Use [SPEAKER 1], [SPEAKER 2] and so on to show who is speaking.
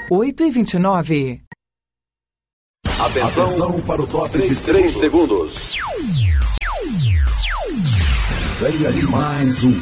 [SPEAKER 1] 8h29.
[SPEAKER 2] Atenção para o top de 3 segundos. Venha de mais um